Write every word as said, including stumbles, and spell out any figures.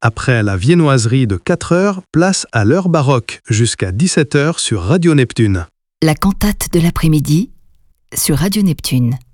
Après la viennoiserie de quatre heures, place à l'heure baroque, jusqu'à dix-sept heures sur Radio Neptune. La cantate de l'après-midi sur Radio Neptune.